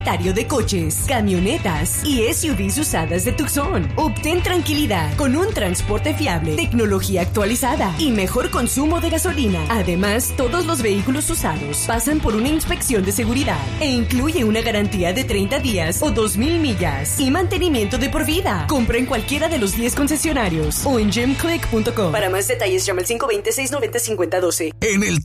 De coches, camionetas y SUVs usadas de Tucson. Obtén tranquilidad con un transporte fiable, tecnología actualizada y mejor consumo de gasolina. Además, todos los vehículos usados pasan por una inspección de seguridad e incluye una garantía de 30 días o 2,000 millas y mantenimiento de por vida. Compra en cualquiera de los 10 concesionarios o en jimclick.com. Para más detalles llama al 520-690-5012. En el